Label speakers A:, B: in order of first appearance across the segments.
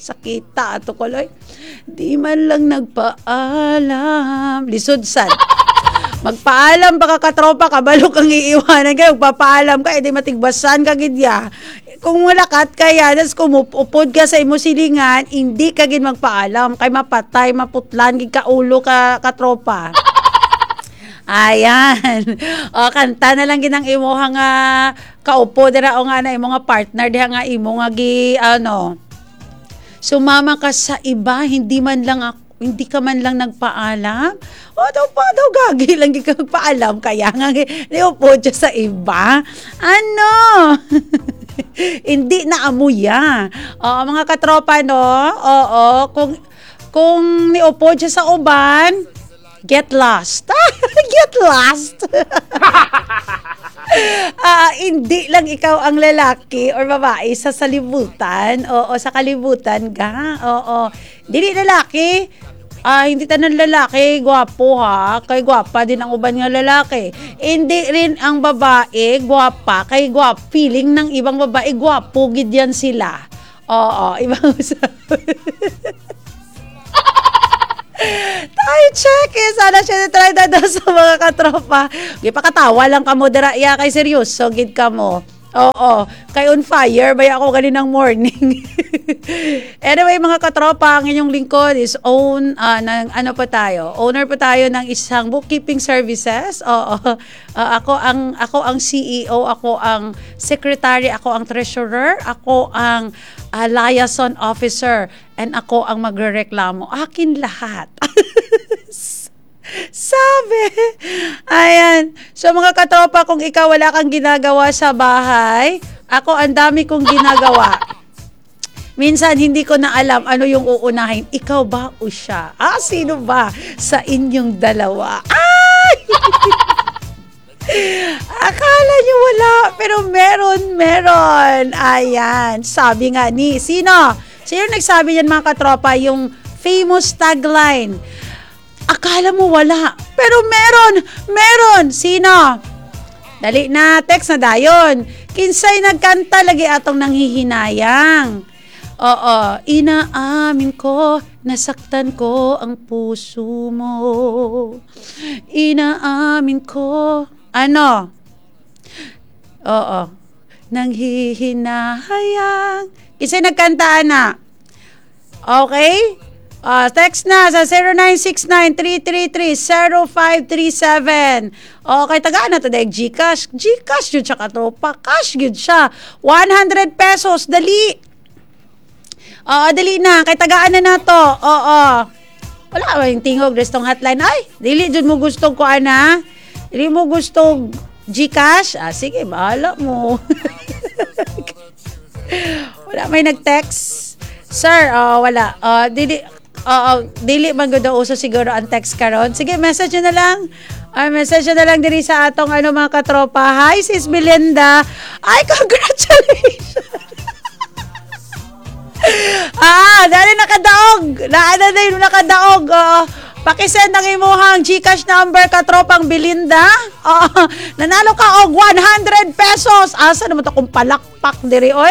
A: sakita ato kuloy. Di man lang nagpaalam. Lisod sad. Magpaalam pa ka katropa, kabalo kang iiwanan kayo, magpapaalam ka, edi matigbasan ka gidya. Kung walakat kaya, das kumupod ka sa imo silingan, hindi ka gid magpaalam, kay mapatay, maputlan, gid ka ulo ka katropa. Ayan. O, kanta na lang ginang imo nga kaupo dira o nga na imo nga partner diha nga imo nga sumama ka sa iba, hindi ka man lang nagpaalam. O daw gagi lang ka magpaalam kaya nga niupo siya sa iba. Ano? Hindi na amuya. O, mga katropa no. Oo, kung niupo siya sa uban, get lost. Get lost. Hindi lang ikaw ang lalaki or babae sa salibutan. Oo, sa kalibutan ka. Oo. Dili lalaki. Hindi tanang lalaki gwapo ha. Kay gwapa din ang uban nga lalaki. Hindi rin ang babae gwapa. Kay feeling ng ibang babae gwapo gid yan sila. Oo, ibang tayo check sana siya try na daw sa mga katropa. Gipakatawa lang ka mo dira iya kay seryoso gid ka mo. Oo, kay on fire baya ako ganinang morning. Anyway mga katropa, ang inyong lingkod is owner pa tayo ng isang bookkeeping services. Oo. Ako ang CEO, ako ang secretary, ako ang treasurer, ako ang liaison officer, and ako ang magrereklamo. Akin lahat. Sabi. Ayan. So mga katropa, kung ikaw wala kang ginagawa sa bahay, ako ang dami kong ginagawa. Minsan hindi ko na alam ano yung uunahin. Ikaw ba o siya? Sino ba sa inyong dalawa? Ay! Akala nyo wala, pero meron. Ayan. Sabi nga ni, sino nagsabi yan mga katropa? Yung famous tagline. Akala mo wala, pero meron. Sino? Dali na, text na dayon. Kinsay nagkanta lagi atong nanghihinayang. Oo, inaamin ko, nasaktan ko ang puso mo. Inaamin ko. Ano? Oo. Nanghihinayang. Kinsay nagkanta na? Okay? Text na sa 0969-333-0537. Okay, tagaan na to dahil Gcash. Gcash yun siya katropa. Cash yun siya. 100 pesos. Dali. Dali na. Kay tagaan na to. Oo. Wala ba yung tingog restong hotline? Ay, dili dyan mo gustong ko ana. Dili mo gustong Gcash? Sige, bahala mo. Wala may nag-text. Sir, wala. Dili man gud uso siguro ang text karon. Sige, message na lang. Message na lang diri sa atong mga katropa. Hi, Sis Belinda. Ay, congratulations. Dali nakadaog. Naana na yung nakadaog. Pakisend ang imuhang Gcash number katropang Belinda. Nanalo ka og 100 pesos. Asa naman to kung palakpak diri oy?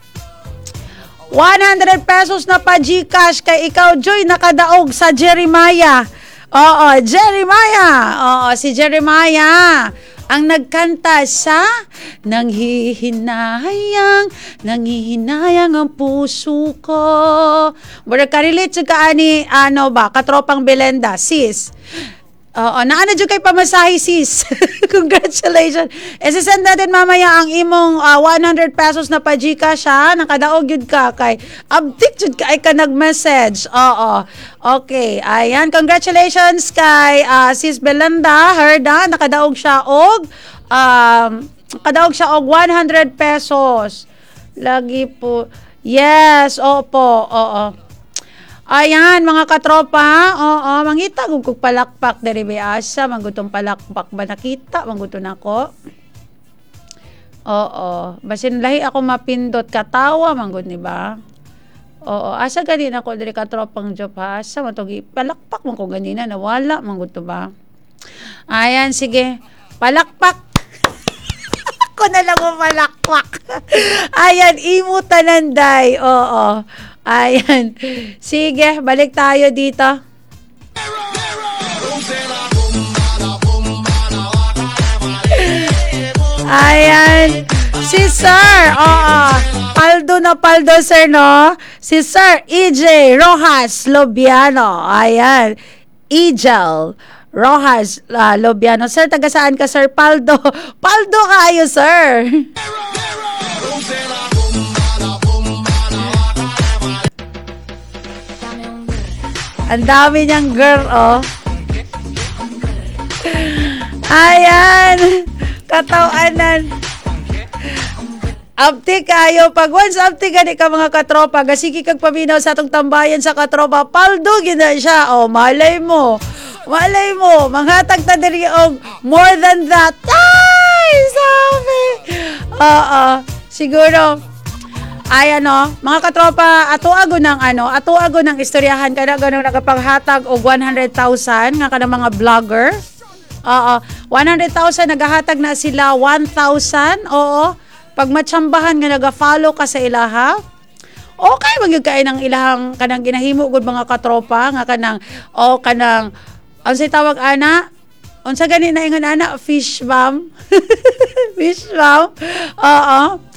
A: 100 pesos na pa Gcash kay ikaw, Joy, nakadaog sa Jeremiah. Oo, Jeremiah. Si Jeremiah ang nagkanta sa nanghihinayang ang puso ko. Mura ka-relate ka ani, katropang Belinda, sis. Naana dyan kay pamasahe, sis. Congratulations. Send natin mamaya ang imong 100 pesos na pa Gcash ha. Nakadaog yun ka kay abdik yun ka ay ka nag-message. Okay. Ayan. Congratulations kay sis Belinda. Herda. Nakadaog siya og 100 pesos. Lagi po. Yes. Opo. Oo. Ayan, mga katropa, mangita kung palakpak dari asa, manggutong palakpak ba nakita, mangguton ako. Basin lahi ako mapindot katawa, manggod ni ba? Asa ganin ako dari katropang job ha, asa matogi palakpak man ko ganina, nawala, mangguto ba? Ayan, sige, palakpak. Ako na lang palakpak. Ayan, imo tananday, Ayan. Sige, balik tayo dito. Ayan. Si Sir, oo. Paldo na paldo, sir, no? Si Sir EJ Rojas Lobiano. Ayan. Ejel Rojas Lobiano. Sir, taga saan ka, Sir Paldo? Paldo kayo, sir. Ang dami niyang girl, oh. Ayan. Katawanan. Apti kayo. Pag once apti gani ka mga katropa, gasigi kag paminaw sa atong tambayan sa katropa, paldo gina siya. O, malay mo. Malay mo. Manghatag ta diri og more than that. Ay, sabi. Oo. Siguro, ay mga katropa, ato ago ng istoryahan kada ganong nagapanghatag og 100,000 nga kada mga vlogger. Oo, 100,000 nagahatag na sila 1,000. Oo. Pag matsambahan nga naga-follow ka sa ilaha, okay magyud kay nang ilahang kanang ginahimo gud mga katropa nga kanang unsay tawag ana? Unsa gani na ingon ana? Fish bomb. Fish bomb. Oo.